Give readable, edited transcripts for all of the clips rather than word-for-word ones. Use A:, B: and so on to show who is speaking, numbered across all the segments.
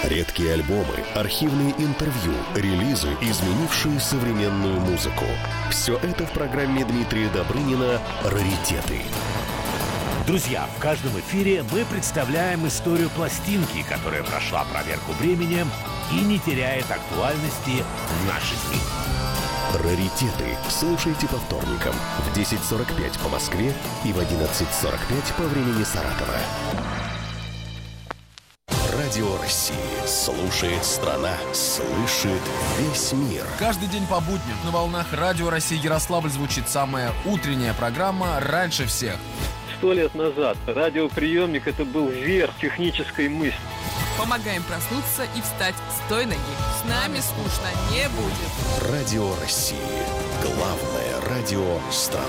A: Редкие альбомы, архивные интервью, релизы, изменившие современную музыку. Все это в программе Дмитрия Добрынина «Раритеты».
B: Друзья, в каждом эфире мы представляем историю пластинки, которая прошла проверку временем и не теряет актуальности в наши дни.
A: «Раритеты» слушайте по вторникам в 10:45 по Москве и в 11:45 по времени Саратова. Радио России. Слушает страна. Слышит весь мир.
C: Каждый день по будням на волнах Радио России Ярославль звучит самая утренняя программа «Раньше всех».
D: 100 лет назад радиоприемник — это был верх технической мысли.
E: Помогаем проснуться и встать с той ноги. С нами скучно не будет.
A: Радио России. Главное радио страны.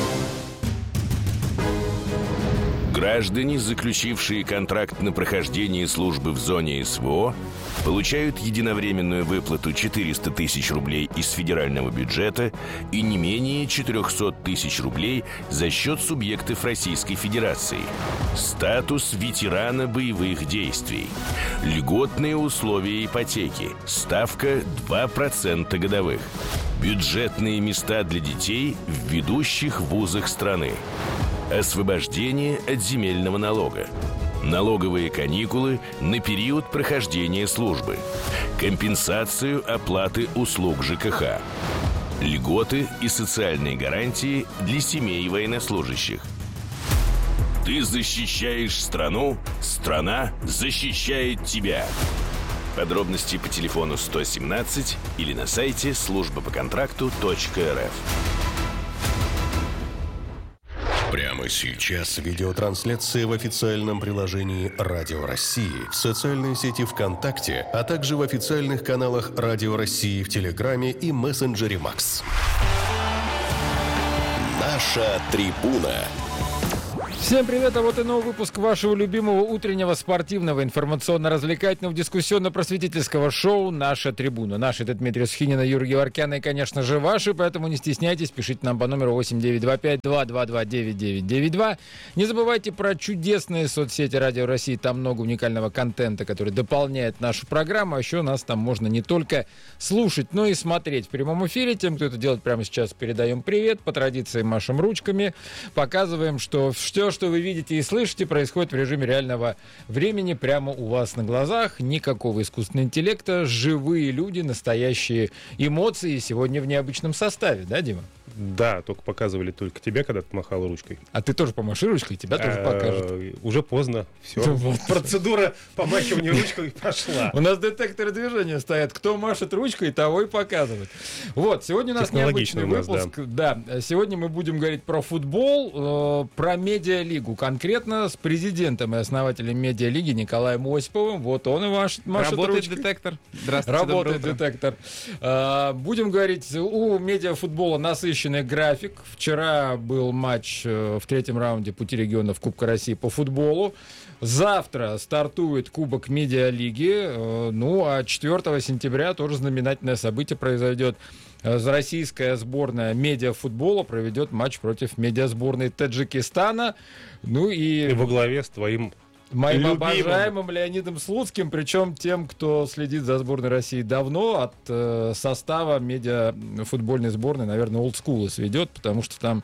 F: Граждане, заключившие контракт на прохождение службы в зоне СВО, получают единовременную выплату 400 тысяч рублей из федерального бюджета и не менее 400 тысяч рублей за счет субъектов Российской Федерации. Статус ветерана боевых действий. Льготные условия ипотеки. Ставка 2% годовых. Бюджетные места для детей в ведущих вузах страны. Освобождение от земельного налога. Налоговые каникулы на период прохождения службы. Компенсацию оплаты услуг ЖКХ. Льготы и социальные гарантии для семей военнослужащих. Ты защищаешь страну, страна защищает тебя. Подробности по телефону 117 или на сайте службапоконтракту.рф.
A: Прямо сейчас видеотрансляция в официальном приложении «Радио России», в социальной сети ВКонтакте, а также в официальных каналах «Радио России» в Телеграме и мессенджере «Макс». Наша трибуна.
G: Всем привет, а вот и новый выпуск вашего любимого утреннего спортивного, информационно-развлекательного, дискуссионно-просветительского шоу «Наша трибуна». Наши — это Дмитрий Сухинин, Юрий Геворкян и, конечно же, ваши, поэтому не стесняйтесь, пишите нам по номеру 8925-222-9992. Не забывайте про чудесные соцсети Радио России, там много уникального контента, который дополняет нашу программу, а еще нас там можно не только слушать, но и смотреть в прямом эфире. Тем, кто это делает прямо сейчас, передаем привет, по традиции машем ручками, показываем, что все, что вы видите и слышите, происходит в режиме реального времени прямо у вас на глазах. Никакого искусственного интеллекта, живые люди, настоящие эмоции сегодня в необычном составе, да, Дима?
H: Да, только показывали только тебя, когда ты махал ручкой.
G: А ты тоже помаши ручкой, тебя тоже покажут.
H: Уже поздно, все. Процедура помахивания ручкой прошла.
G: У нас детекторы движения стоят. Кто машет ручкой, того и показывает. Вот, сегодня у нас необычный выпуск. Да, сегодня мы будем говорить про футбол, про медиалигу. Конкретно с президентом и основателем медиалиги Николаем Осиповым. Вот он и машет
I: Работает
G: ручкой.
I: Детектор. Здравствуйте,
G: Работает детектор. Будем говорить, у медиафутбола насыщенный график. Вчера был матч в третьем раунде пути регионов Кубка России по футболу. Завтра стартует Кубок Медиалиги. Ну, а 4 сентября тоже знаменательное событие произойдет. Российская сборная медиафутбола проведет матч против медиасборной Таджикистана. Ну и
H: во главе с твоим
G: моим
H: любимым
G: обожаемым Леонидом Слуцким, причем тем, кто следит за сборной России давно, от состава медиафутбольной сборной, наверное, олдскула сведет, потому что там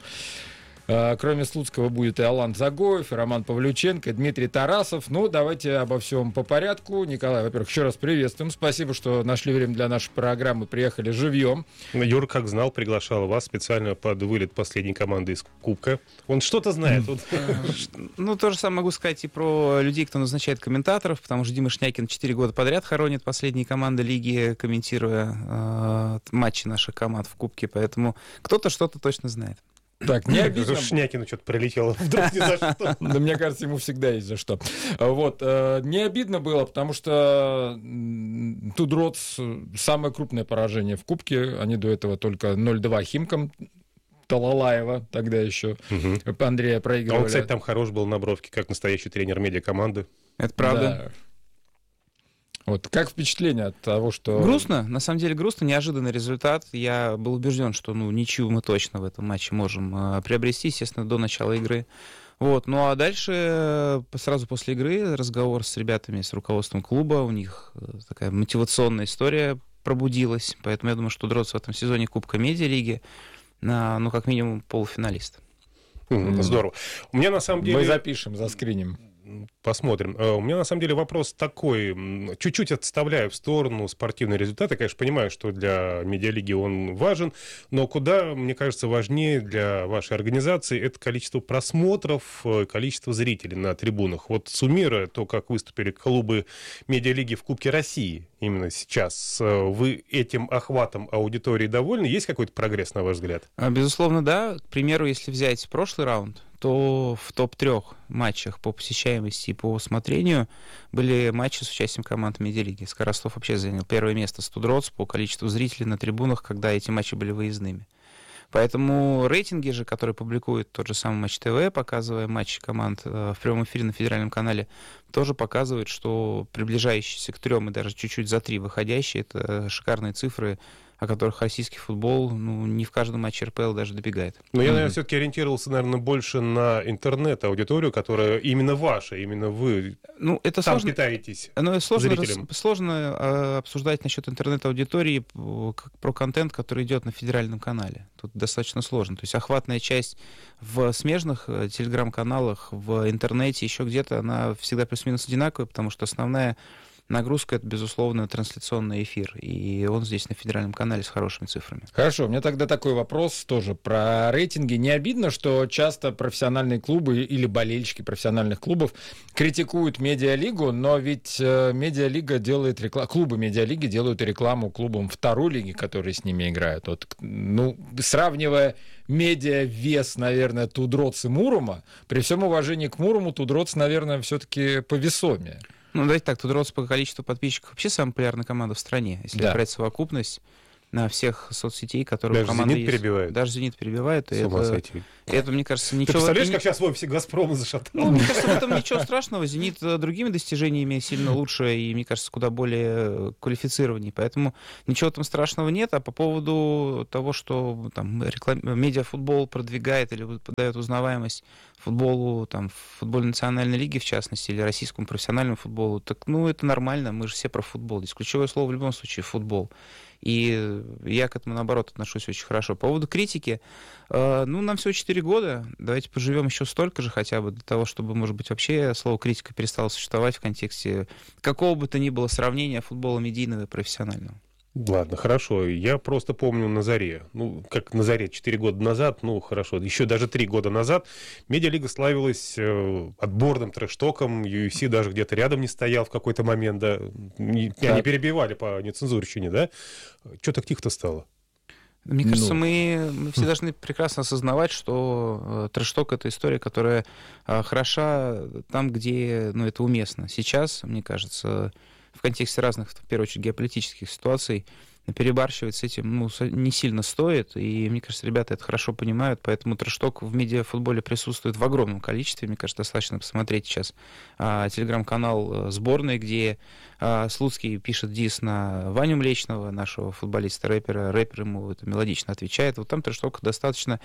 G: кроме Слуцкого будет и Алан Загоев, и Роман Павлюченко, и Дмитрий Тарасов. Ну, давайте обо всем по порядку. Николай, во-первых, еще раз приветствуем. Спасибо, что нашли время для нашей программы, приехали живьем.
H: Юра, как знал, приглашал вас специально под вылет последней команды из Кубка. Он что-то знает.
I: Ну, то же самое могу сказать и про людей, кто назначает комментаторов, потому что Дима Шнякин 4 года подряд хоронит последние команды лиги, комментируя матчи наших команд в Кубке, поэтому кто-то что-то точно знает.
G: Так, не обидно.
H: Шнякину что-то прилетело вдруг ни за что.
G: Да, мне кажется, ему всегда есть за что. Вот, не обидно было, потому что Тудроц самое крупное поражение в Кубке. Они до этого только 0-2 Химкам Талалаева, тогда еще Андрея проигрывали.
H: А он, кстати, там хорош был на бровке, как настоящий тренер медиакоманды.
I: Это правда.
G: Да. Вот, как впечатление от того, что...
I: Грустно, на самом деле грустно, неожиданный результат. Я был убежден, что ничью мы точно в этом матче можем приобрести, естественно, до начала игры. Вот. Ну а дальше, сразу после игры, разговор с ребятами, с руководством клуба, у них такая мотивационная история пробудилась, поэтому я думаю, что Тудроц в этом сезоне Кубка Медиалиги, ну, как минимум, полуфиналист.
H: Здорово. У меня на самом деле...
G: Мы запишем, заскриним.
H: Посмотрим. У меня, на самом деле, вопрос такой. Чуть-чуть отставляю в сторону спортивные результаты. Конечно, понимаю, что для медиалиги он важен, но куда, мне кажется, важнее для вашей организации это количество просмотров, количество зрителей на трибунах. Вот суммируя то, как выступили клубы медиалиги в Кубке России именно сейчас, вы этим охватом аудитории довольны? Есть какой-то прогресс, на ваш взгляд?
I: Безусловно, да. К примеру, если взять прошлый раунд, то в топ-3 матчах по посещаемости и по смотрению были матчи с участием команд Медиалиги. Скоростов вообще занял первое место с Тудроц по количеству зрителей на трибунах, когда эти матчи были выездными. Поэтому рейтинги же, которые публикует тот же самый Матч ТВ, показывая матчи команд в прямом эфире на федеральном канале, тоже показывают, что приближающиеся к 3 и даже чуть-чуть за 3 выходящие, это шикарные цифры, о которых российский футбол, ну, не в каждом матче РПЛ даже добегает.
H: Но я, наверное, все-таки ориентировался, наверное, больше на интернет-аудиторию, которая именно ваша, именно вы
I: это
H: там
I: сложно,
H: питаетесь
I: зрителям.
H: зрителям.
I: Сложно обсуждать насчет интернет-аудитории про контент, который идет на федеральном канале. Тут достаточно сложно. То есть охватная часть в смежных телеграм-каналах, в интернете, еще где-то, она всегда плюс-минус одинаковая, потому что основная нагрузка — это, безусловно, трансляционный эфир. И он здесь на федеральном канале с хорошими цифрами.
G: Хорошо, у меня тогда такой вопрос тоже про рейтинги. Не обидно, что часто профессиональные клубы или болельщики профессиональных клубов критикуют медиалигу, но ведь медиалига делает рекламу, клубы медиалиги делают рекламу клубам второй лиги, которые с ними играют. Вот, сравнивая медиа-вес, наверное, Тудроц и Мурома, при всем уважении к Мурому, Тудроц, наверное, все-таки повесомее.
I: Давайте так, Тудроц по количеству подписчиков вообще самая популярная команда в стране. Если брать совокупность на всех соцсетей, которые
H: даже
I: у команды
H: «Зенит»
I: есть.
H: перебивает.
I: Даже «Зенит» перебивает. Это, мне кажется, ничего...
H: Ты представляешь, как сейчас вовсе «Газпром» зашатал?
I: Мне кажется, в этом ничего страшного. «Зенит» другими достижениями сильно лучше и, мне кажется, куда более квалифицированнее. Поэтому ничего там страшного нет. А по поводу того, что там медиафутбол продвигает или дает узнаваемость футболу, там, футбольной национальной лиги, в частности, или российскому профессиональному футболу, так, это нормально, мы же все про футбол. Здесь ключевое слово в любом случае — футбол. И я к этому, наоборот, отношусь очень хорошо. По поводу критики, нам всего 4 года, давайте поживем еще столько же хотя бы, для того, чтобы, может быть, вообще слово критика перестало существовать в контексте какого бы то ни было сравнения футбола медийного и профессионального.
H: Ладно, хорошо. Я просто помню на заре. Как на заре 4 года назад, хорошо, еще даже 3 года назад медиалига славилась отборным трэш-током. UFC даже где-то рядом не стоял в какой-то момент, да. Они перебивали по нецензурщине, да? Что так тихо-то стало?
I: Мне кажется, мы все должны прекрасно осознавать, что трэш-ток — это история, которая хороша там, где это уместно. Сейчас, мне кажется, в контексте разных, в первую очередь, геополитических ситуаций, перебарщивать с этим не сильно стоит, и, мне кажется, ребята это хорошо понимают, поэтому трэш-ток в медиафутболе присутствует в огромном количестве. Мне кажется, достаточно посмотреть сейчас телеграм-канал сборной, где Слуцкий пишет дис на Ваню Млечного, нашего футболиста-рэпера, рэпер ему это мелодично отвечает. Вот там трэш-ток достаточно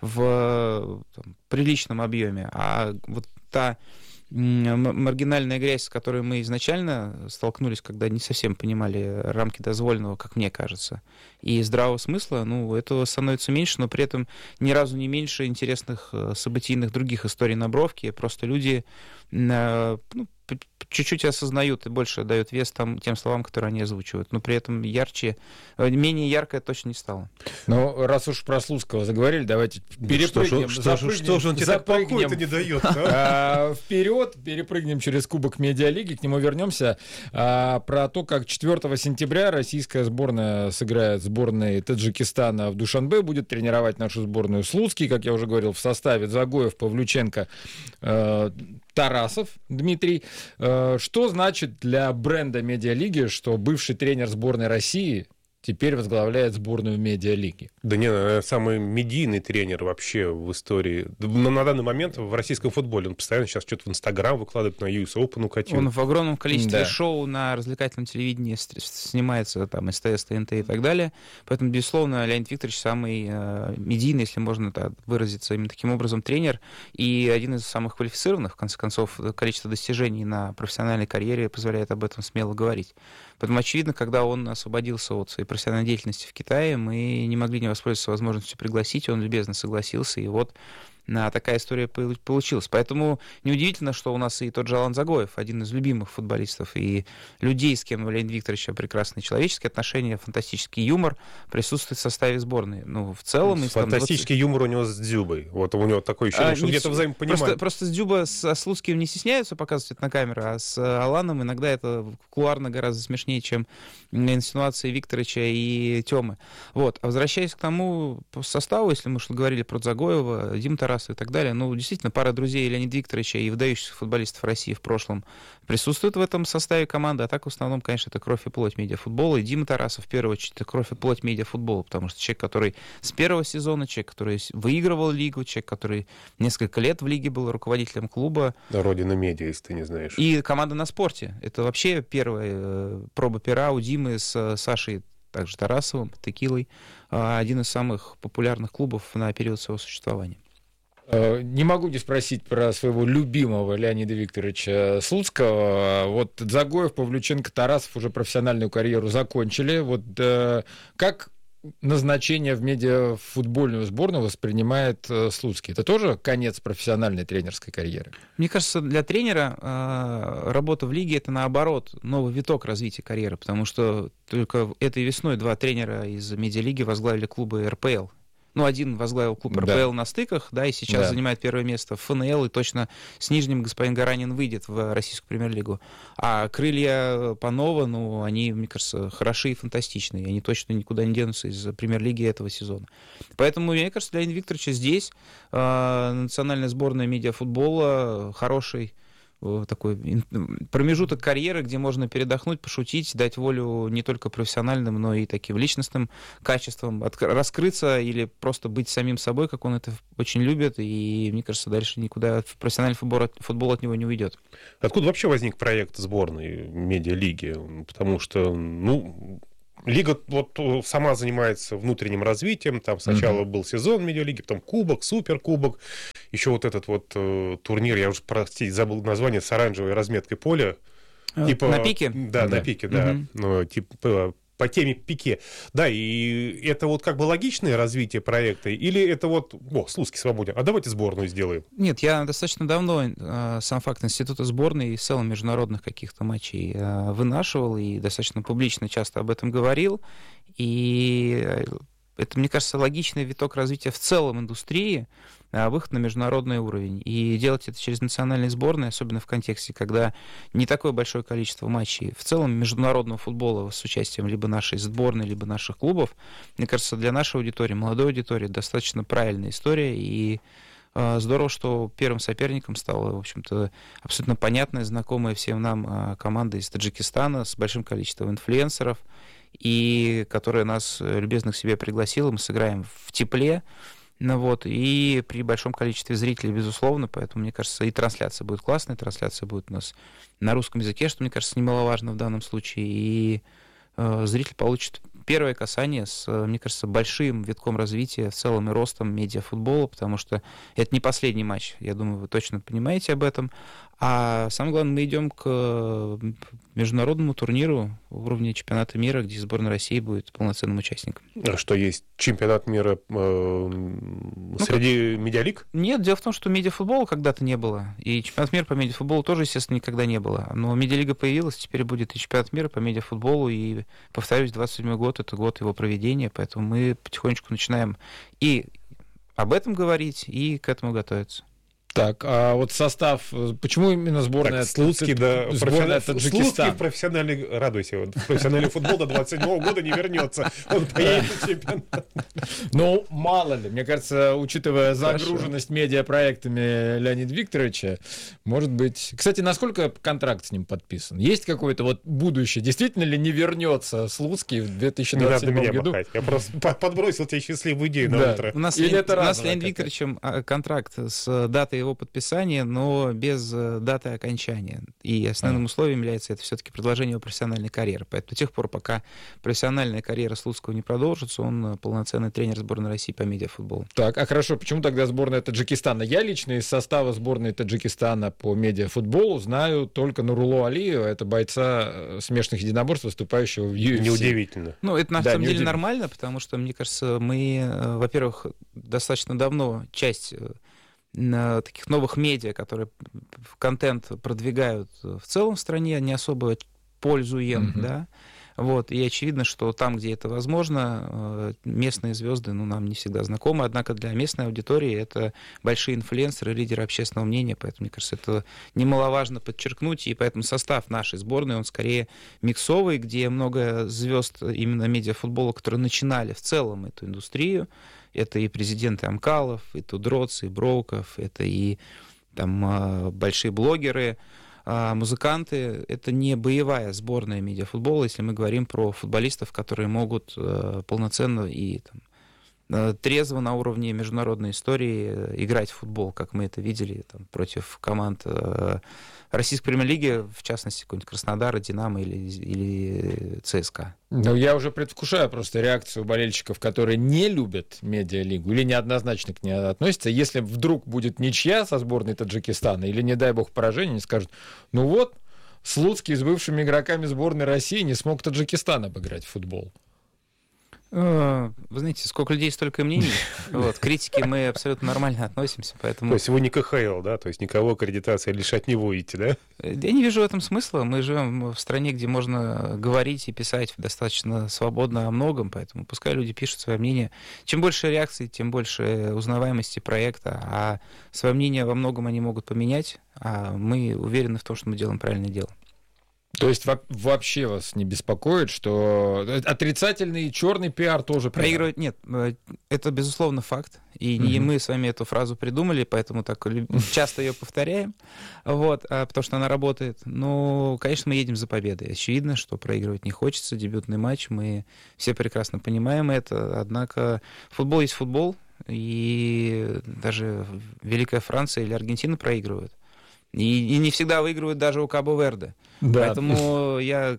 I: в приличном объеме, а вот та маргинальная грязь, с которой мы изначально столкнулись, когда не совсем понимали рамки дозволенного, как мне кажется, и здравого смысла, этого становится меньше, но при этом ни разу не меньше интересных событийных других историй на бровке. Просто люди чуть-чуть осознают и больше дают вес тем словам, которые они озвучивают. Но при этом менее ярко это точно не стало.
G: Раз уж про Слуцкого заговорили, давайте перепрыгнем.
H: Что же он тебе так покоя-то не дает?
G: Вперед, перепрыгнем через Кубок Медиалиги, к нему вернемся. Про то, как 4 сентября российская сборная сыграет с сборной Таджикистана в Душанбе, будет тренировать нашу сборную Слуцкий, как я уже говорил, в составе Загоев, Павлюченко, Тарасов Дмитрий. Что значит для бренда медиалиги, что бывший тренер сборной России теперь возглавляет сборную медиалиги.
H: Да не, наверное, самый медийный тренер вообще в истории. На данный момент в российском футболе он постоянно сейчас что-то в Инстаграм выкладывает, на US Open укатил.
I: Он в огромном количестве
G: Да.
I: шоу на развлекательном телевидении снимается, там, СТС, ТНТ и так далее. Поэтому, безусловно, Леонид Викторович самый медийный, если можно так выразиться, именно таким образом тренер. И один из самых квалифицированных, в конце концов, количество достижений на профессиональной карьере позволяет об этом смело говорить. Поэтому, очевидно, когда он освободился от своей профессиональной деятельности в Китае, мы не могли не воспользоваться возможностью пригласить, он любезно согласился, и вот такая история получилась. Поэтому неудивительно, что у нас и тот же Алан Загоев, один из любимых футболистов и людей, с кем у Леонида Викторовича прекрасные человеческие отношения, фантастический юмор, присутствует в составе сборной. Ну, в целом...
H: Фантастический юмор у него с Дзюбой. Вот у него такое ощущение, что где-то взаимопонимание.
I: Просто с Дзюба со Слуцким не стесняются показывать это на камеру, а с Аланом иногда это кулуарно гораздо смешнее, чем инсинуации Викторовича и Тёмы. Вот. А возвращаясь к тому составу, если мы что говорили про Загоева, Диму Тарасова и так далее, ну, действительно, пара друзей Леонида Викторовича и выдающихся футболистов России в прошлом присутствуют в этом составе команды, а так в основном, конечно, это кровь и плоть медиафутбола, и Дима Тарасов, в первую очередь, это кровь и плоть медиафутбола, потому что человек, который с первого сезона, человек, который выигрывал лигу, человек, который несколько лет в лиге был руководителем клуба.
H: Родина медиа, если ты не знаешь.
I: И команда на спорте. Это вообще первая проба пера у Димы с Сашей, также Тарасовым, Текилой, один из самых популярных клубов на период своего существования.
G: Не могу не спросить про своего любимого Леонида Викторовича Слуцкого. Вот Загоев, Павлюченко, Тарасов уже профессиональную карьеру закончили. Вот как назначение в медиафутбольную сборную воспринимает Слуцкий? Это тоже конец профессиональной тренерской карьеры?
I: Мне кажется, для тренера работа в лиге — это, наоборот, новый виток развития карьеры, потому что только этой весной 2 тренера из медиалиги возглавили клубы РПЛ. Ну, один возглавил клуб РПЛ на стыках, да, и сейчас занимает первое место в ФНЛ, и точно с Нижним господин Гаранин выйдет в российскую премьер-лигу. А крылья Панова, ну, они, мне кажется, хороши и фантастичные. Они точно никуда не денутся из премьер-лиги этого сезона. Поэтому, мне кажется, для Леонида Викторовича здесь национальная сборная медиафутбола хороший такой промежуток карьеры, где можно передохнуть, пошутить, дать волю не только профессиональным, но и таким личностным качествам, раскрыться или просто быть самим собой, как он это очень любит, и, мне кажется, дальше никуда профессиональный футбол от него не уйдет.
H: Откуда вообще возник проект сборной медиалиги? Потому что, ну, лига вот сама занимается внутренним развитием. Там сначала был сезон медиалиги, потом кубок, суперкубок. Еще вот этот вот турнир, я уже, простите, забыл название, с оранжевой разметкой поля. Типа,
I: на пике?
H: Да, на пике, да. Ну, типа по теме пике. Да, и это вот как бы логичное развитие проекта? Или это вот, Слуцкий свободен, а давайте сборную сделаем?
I: Нет, я достаточно давно сам факт института сборной и в целом международных каких-то матчей вынашивал и достаточно публично часто об этом говорил. И это, мне кажется, логичный виток развития в целом индустрии, выход на международный уровень. И делать это через национальные сборные, особенно в контексте, когда не такое большое количество матчей в целом международного футбола с участием либо нашей сборной, либо наших клубов, мне кажется, для нашей аудитории, молодой аудитории, достаточно правильная история. И здорово, что первым соперником стала, в общем-то, абсолютно понятная, знакомая всем нам команда из Таджикистана с большим количеством инфлюенсеров, и которая нас любезно к себе пригласила. Мы сыграем в тепле, и при большом количестве зрителей, безусловно, поэтому, мне кажется, и трансляция будет классная, трансляция будет у нас на русском языке, что, мне кажется, немаловажно в данном случае, и зритель получит первое касание с, мне кажется, большим витком развития в целом и ростом медиафутбола, потому что это не последний матч, я думаю, вы точно понимаете об этом. А самое главное, мы идем к международному турниру уровня чемпионата мира, где сборная России будет полноценным участником.
H: А что, есть чемпионат мира среди медиалиг?
I: Нет, дело в том, что медиафутбола когда-то не было, и чемпионат мира по медиафутболу тоже, естественно, никогда не было. Но медиалига появилась, теперь будет и чемпионат мира по медиафутболу, и, повторюсь, 27-й год — это год его проведения, поэтому мы потихонечку начинаем и об этом говорить, и к этому готовиться.
G: Так, а вот состав, почему именно сборная
H: Слуцкий,
G: сборная Таджикистана?
H: Слуцкий в профессиональный, радуйся, в профессиональный футбол до 27-го года не вернется. Он поедет в чемпионат.
G: Ну, мало ли. Мне кажется, учитывая загруженность медиапроектами Леонида Викторовича, может быть... Кстати, насколько контракт с ним подписан? Есть какое-то вот будущее? Действительно ли не вернется Слуцкий в 2027 году?
H: Махать. Я просто подбросил тебе счастливую идею на утро.
I: У нас с Леонидом Викторовичем контракт с датой его подписания, но без даты окончания. И основным условием является это все-таки продолжение его профессиональной карьеры. Поэтому до тех пор, пока профессиональная карьера Слуцкого не продолжится, он полноценный тренер сборной России по медиафутболу.
G: Так, а хорошо, почему тогда сборная Таджикистана? Я лично из состава сборной Таджикистана по медиафутболу знаю только Нурулло Алиева, это бойца смешанных единоборств, выступающего в UFC.
H: Неудивительно.
I: Ну, это на самом деле нормально, потому что, мне кажется, мы, во-первых, достаточно давно часть таких новых медиа, которые контент продвигают в целом в стране, не особо пользуем, да. Вот, и очевидно, что там, где это возможно, местные звезды, нам не всегда знакомы, однако для местной аудитории это большие инфлюенсеры, лидеры общественного мнения, поэтому, мне кажется, это немаловажно подчеркнуть, и поэтому состав нашей сборной, он скорее миксовый, где много звезд именно медиафутбола, которые начинали в целом эту индустрию. Это и президенты Амкалов, и Тудроц, и Броуков, это и там большие блогеры, музыканты. Это не боевая сборная медиафутбола, если мы говорим про футболистов, которые могут полноценно и трезво на уровне международной истории играть в футбол, как мы это видели против команд российской премьер-лиги, в частности, какой-нибудь Краснодара, Динамо или ЦСКА.
G: Ну, я уже предвкушаю просто реакцию болельщиков, которые не любят медиалигу или неоднозначно к ней относятся. Если вдруг будет ничья со сборной Таджикистана или, не дай бог, поражение, они скажут, ну вот, Слуцкий с бывшими игроками сборной России не смог Таджикистан обыграть в футбол.
I: Вы знаете, сколько людей, столько и мнений. Вот, к критике мы абсолютно нормально относимся, поэтому...
H: То есть вы не КХЛ, да? То есть никого аккредитации лишь от него идти, да?
I: Я не вижу в этом смысла. Мы живем в стране, где можно говорить и писать достаточно свободно о многом, поэтому пускай люди пишут свое мнение. Чем больше реакций, тем больше узнаваемости проекта, а свое мнение во многом они могут поменять, а мы уверены в том, что мы делаем правильное дело.
G: То есть вообще вас не беспокоит, что отрицательный черный пиар тоже
I: проигрывать? Нет, это безусловно факт. И не мы с вами эту фразу придумали, поэтому так часто ее повторяем, вот, потому что она работает. Но, конечно, мы едем за победой. Очевидно, что проигрывать не хочется. Дебютный матч, мы все прекрасно понимаем это. Однако футбол есть футбол, и даже Великая Франция или Аргентина проигрывают. И не всегда выигрывают даже у Кабо-Верде. Да. Поэтому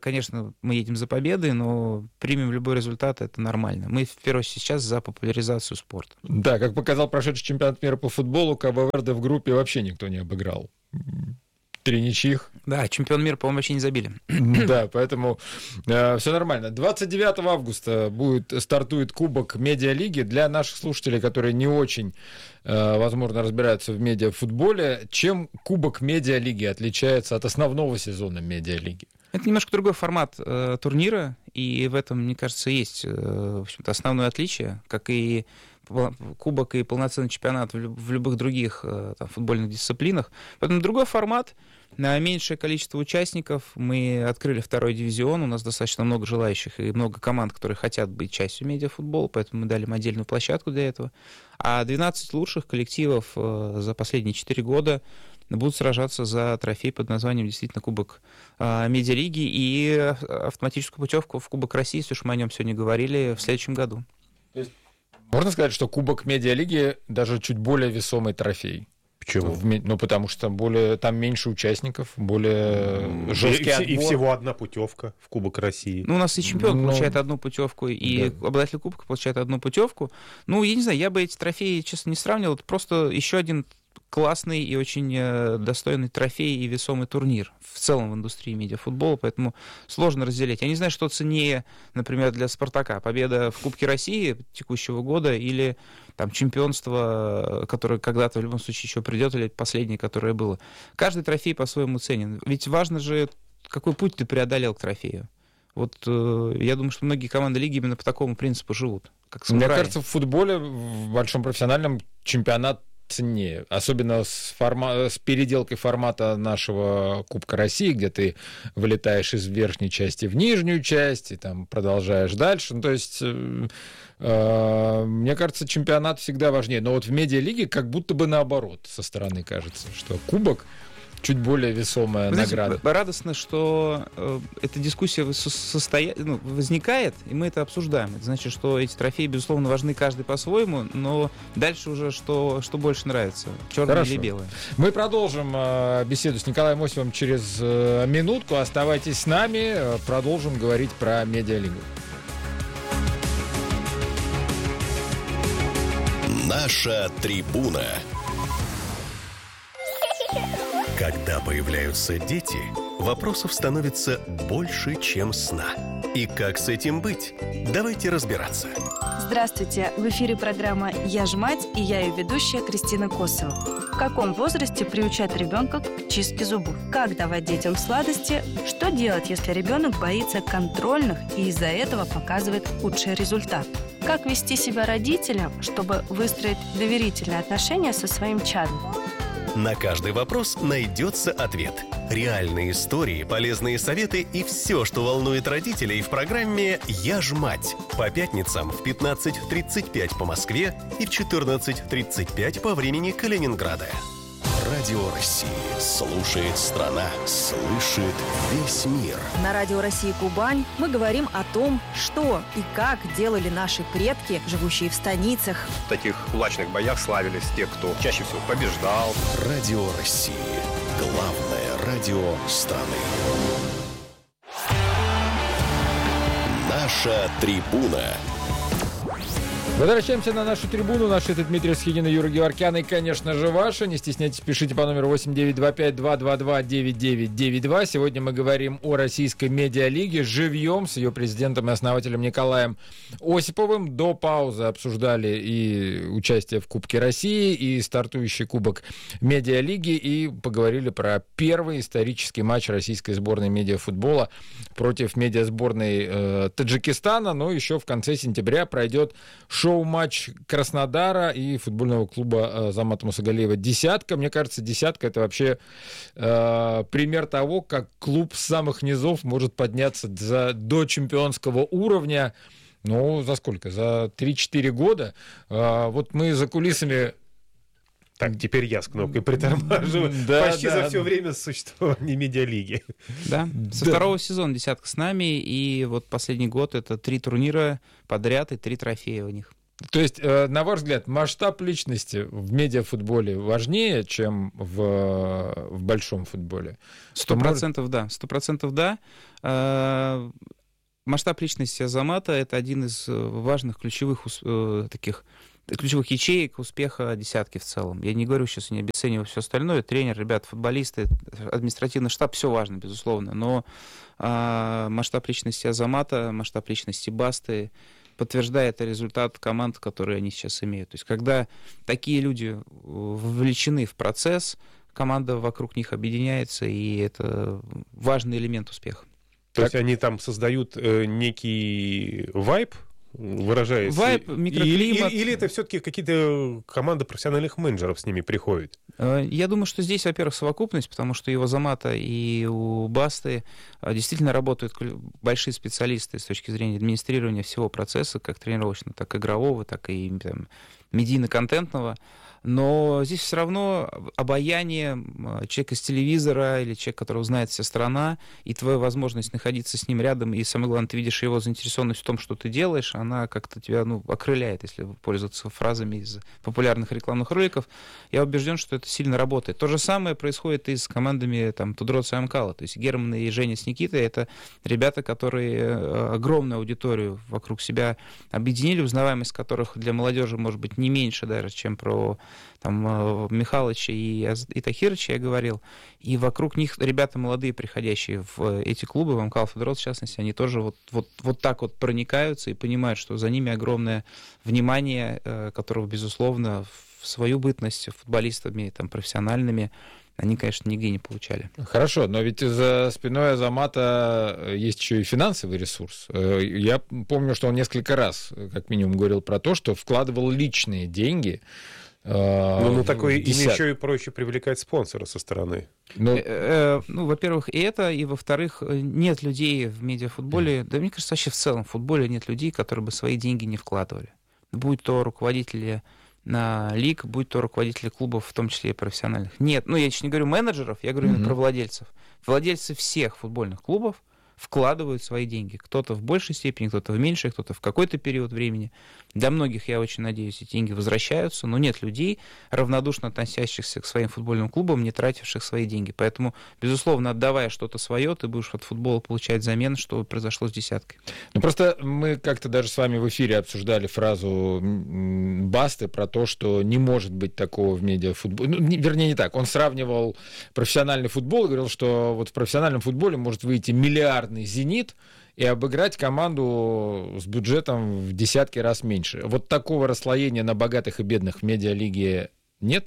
I: мы едем за победой, но примем любой результат, это нормально. Мы, в первую очередь, сейчас за популяризацию спорта.
G: Да, как показал прошедший чемпионат мира по футболу, Кабо-Верде в группе вообще никто не обыграл. 3 ничьих.
I: Да, чемпион мира, по-моему, вообще не забили.
G: Да, поэтому все нормально. 29 августа стартует Кубок Медиалиги. Для наших слушателей, которые не очень, возможно, разбираются в медиафутболе, чем Кубок Медиалиги отличается от основного сезона Медиалиги?
I: Это немножко другой формат турнира, и в этом, мне кажется, есть, в общем-то, основное отличие, как и кубок и полноценный чемпионат в любых других футбольных дисциплинах. Поэтому другой формат, меньшее количество участников. Мы открыли второй дивизион, у нас достаточно много желающих и много команд, которые хотят быть частью медиафутбола, поэтому мы дали им отдельную площадку для этого. А 12 лучших коллективов за последние 4 года будут сражаться за трофей под названием действительно Кубок Медиалиги и автоматическую путевку в Кубок России, если уж мы о нем сегодня говорили, в следующем году.
G: То есть можно сказать, что Кубок Медиалиги даже чуть более весомый трофей?
H: Почему?
G: Ну, потому что там меньше участников, более жесткий отбор.
H: И всего одна путевка в Кубок России.
I: Ну, у нас и чемпион получает одну путевку, и обладатель Кубка получает одну путевку. Ну, я не знаю, я бы эти трофеи, честно, не сравнивал. Это просто еще один классный и очень достойный трофей и весомый турнир в целом в индустрии медиафутбола, поэтому сложно разделять. Я не знаю, что ценнее, например, для «Спартака». Победа в Кубке России текущего года или там чемпионство, которое когда-то в любом случае еще придет, или последнее, которое было. Каждый трофей по-своему ценен. Ведь важно же, какой путь ты преодолел к трофею. Вот я думаю, что многие команды лиги именно по такому принципу живут. Как
G: мне кажется, в футболе, в большом профессиональном, чемпионат ценнее, особенно с переделкой формата нашего Кубка России, где ты вылетаешь из верхней части в нижнюю часть и там продолжаешь дальше. Ну, то есть, мне кажется, чемпионат всегда важнее. Но вот в медиалиге как будто бы наоборот со стороны кажется, что Кубок чуть более весомая награда.
I: Радостно, что эта дискуссия возникает, и мы это обсуждаем. Это значит, что эти трофеи, безусловно, важны каждый по-своему, но дальше уже что больше нравится, черное или белое.
G: Мы продолжим беседу с Николаем Осиповым через минутку. Оставайтесь с нами, продолжим говорить про медиалигу.
A: Наша трибуна. Когда появляются дети, вопросов становится больше, чем сна. И как с этим быть? Давайте разбираться.
J: Здравствуйте! В эфире программа «Я ж мать» и я ее ведущая Кристина Косова. В каком возрасте приучать ребенка к чистке зубов? Как давать детям сладости? Что делать, если ребенок боится контрольных и из-за этого показывает худший результат? Как вести себя родителям, чтобы выстроить доверительные отношения со своим чадом?
A: На каждый вопрос найдется ответ. Реальные истории, полезные советы и все, что волнует родителей в программе «Я ж мать». По пятницам в 15:35 по Москве и в 14:35 по времени Калининграда. Радио России. Слушает страна. Слышит весь мир.
K: На Радио России Кубань мы говорим о том, что и как делали наши предки, живущие в станицах.
L: В таких кулачных боях славились те, кто чаще всего побеждал.
A: Радио России. Главное радио страны. Наша трибуна.
G: Возвращаемся на нашу трибуну. Наши это Дмитрий Схидин и Юра Геворкян. И, конечно же, ваши. Не стесняйтесь, пишите по номеру 8925-222-9992. Сегодня мы говорим о российской медиалиге живьем с ее президентом и основателем Николаем Осиповым. До паузы обсуждали и участие в Кубке России, и стартующий Кубок медиалиги, и поговорили про первый исторический матч российской сборной медиафутбола против медиасборной Таджикистана. Но еще в конце сентября пройдет шоу-матч Краснодара и футбольного клуба Замата Мусагалиева «Десятка». Мне кажется, «Десятка» — это вообще пример того, как клуб с самых низов может подняться до чемпионского уровня. Ну, за сколько? За 3-4 года. Вот мы за кулисами...
H: Так, теперь я с кнопкой притормаживаю. Почти за все время существования медиалиги.
I: Да, со второго сезона «Десятка» с нами, и вот последний год это 3 турнира подряд и 3 трофея у них.
G: То есть, на ваш взгляд, масштаб личности в медиафутболе важнее, чем в большом футболе?
I: 100% да. 100% да. Масштаб личности Азамата — это один из важных ключевых ячеек успеха «Десятки» в целом. Я не говорю сейчас, не обесцениваю все остальное. Тренер, ребята, футболисты, административный штаб — все важно, безусловно. Но масштаб личности Азамата, масштаб личности Басты подтверждает результат команд, которые они сейчас имеют. То есть когда такие люди вовлечены в процесс, команда вокруг них объединяется, и это важный элемент успеха.
H: То есть они там создают некий вайб, выражаясь?
I: Вайб, микроклимат.
H: Или это все-таки какие-то команды профессиональных менеджеров с ними приходят?
I: Я думаю, что здесь, во-первых, совокупность, потому что и у Азамата, и у Басты действительно работают большие специалисты с точки зрения администрирования всего процесса, как тренировочного, так и игрового, так и медийно-контентного. Но здесь все равно обаяние человека с телевизора или человека, которого знает вся страна, и твоя возможность находиться с ним рядом, и самое главное, ты видишь его заинтересованность в том, что ты делаешь, она как-то тебя окрыляет, если пользоваться фразами из популярных рекламных роликов. Я убежден, что это сильно работает. То же самое происходит и с командами Тудроца и Амкала. То есть Герман и Женя с Никитой — это ребята, которые огромную аудиторию вокруг себя объединили, узнаваемость которых для молодежи может быть не меньше даже, чем про Михалыча и Тахирыча я говорил, и вокруг них ребята молодые, приходящие в эти клубы, в Амкал Федерал, в частности, они тоже вот так вот проникаются и понимают, что за ними огромное внимание, которого, безусловно, в свою бытность футболистами профессиональными они, конечно, нигде не получали.
G: Хорошо, но ведь за спиной Азамата есть еще и финансовый ресурс. Я помню, что он несколько раз, как минимум, говорил про то, что вкладывал личные деньги
H: Ну, такое им
G: десятки.
H: еще и проще привлекать спонсора со стороны.
I: Во-первых, и это, и во-вторых, нет людей в медиафутболе, да мне кажется, вообще в целом в футболе нет людей, которые бы свои деньги не вкладывали. Будь то руководители лиг, будь то руководители клубов, в том числе и профессиональных. Нет, я еще не говорю менеджеров, я говорю именно про владельцев. Владельцы всех футбольных клубов вкладывают свои деньги. Кто-то в большей степени, кто-то в меньшей, кто-то в какой-то период времени. Для многих, я очень надеюсь, эти деньги возвращаются, но нет людей, равнодушно относящихся к своим футбольным клубам, не тративших свои деньги. Поэтому, безусловно, отдавая что-то свое, ты будешь от футбола получать взамен, что произошло с десяткой.
G: Просто мы как-то даже с вами в эфире обсуждали фразу Басты про то, что не может быть такого в медиафутболе. Вернее, не так. Он сравнивал профессиональный футбол и говорил, что вот в профессиональном футболе может выйти миллиардный «Зенит» и обыграть команду с бюджетом в десятки раз меньше. Вот такого расслоения на богатых и бедных в медиалиге нет?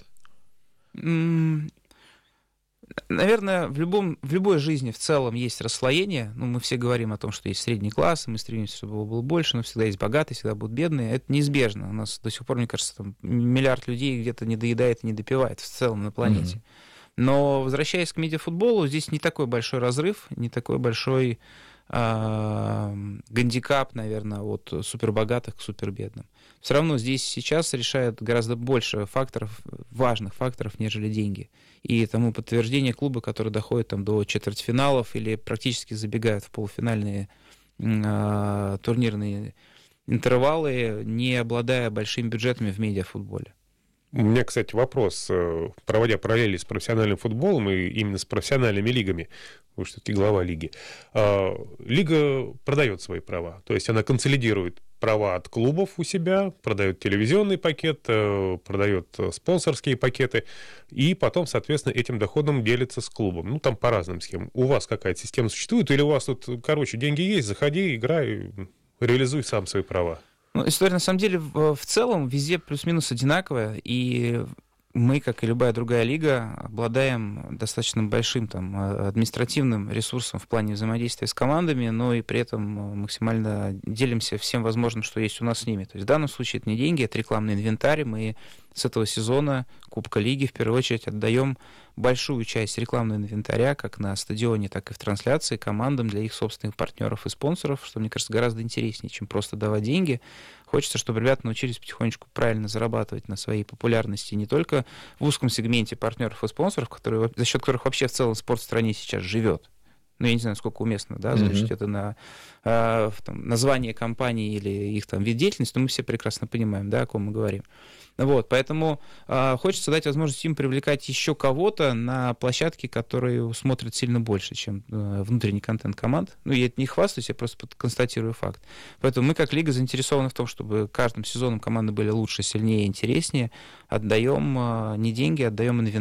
I: Наверное, в любой жизни в целом есть расслоение. Мы все говорим о том, что есть средний класс, и мы стремимся, чтобы его было больше, но всегда есть богатые, всегда будут бедные. Это неизбежно. У нас до сих пор, мне кажется, там миллиард людей где-то не доедает и не допивает в целом на планете. Но, возвращаясь к медиафутболу, здесь не такой большой разрыв, не такой большой гандикап, наверное, от супербогатых к супербедным. Все равно здесь сейчас решает гораздо больше факторов, важных факторов, нежели деньги. И тому подтверждение клубы, которые доходят там до четвертьфиналов или практически забегают в полуфинальные турнирные интервалы, не обладая большими бюджетами в медиафутболе.
H: У меня, кстати, вопрос, проводя параллели с профессиональным футболом и именно с профессиональными лигами, вы все-таки глава лиги, лига продает свои права, то есть она консолидирует права от клубов у себя, продает телевизионный пакет, продает спонсорские пакеты, и потом, соответственно, этим доходом делится с клубом. Там по разным схемам. У вас какая-то система существует, или у вас тут, деньги есть, заходи, играй, реализуй сам свои права?
I: История, на самом деле, в целом везде плюс-минус одинаковая, и мы, как и любая другая лига, обладаем достаточно большим административным ресурсом в плане взаимодействия с командами, но и при этом максимально делимся всем возможным, что есть у нас с ними. То есть в данном случае это не деньги, это рекламный инвентарь. Мы с этого сезона Кубка Лиги в первую очередь отдаем большую часть рекламного инвентаря как на стадионе, так и в трансляции командам для их собственных партнеров и спонсоров, что, мне кажется, гораздо интереснее, чем просто давать деньги. Хочется, чтобы ребята научились потихонечку правильно зарабатывать на своей популярности не только в узком сегменте партнеров и спонсоров, за счет которых вообще в целом спорт в стране сейчас живет. Я не знаю, сколько уместно, залечить это на название компании или их вид деятельности, но мы все прекрасно понимаем, о ком мы говорим. Поэтому хочется дать возможность им привлекать еще кого-то на площадке, которые смотрят сильно больше, чем внутренний контент команд. Я это не хвастаюсь, я просто констатирую факт. Поэтому мы, как лига, заинтересованы в том, чтобы каждым сезоном команды были лучше, сильнее, интереснее. Отдаем не деньги, отдаем инвентарь.